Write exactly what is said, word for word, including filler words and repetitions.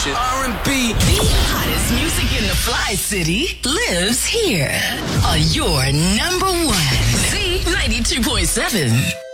shit. R and B. The hottest music in the Fly City lives here on your number one Z ninety-two point seven.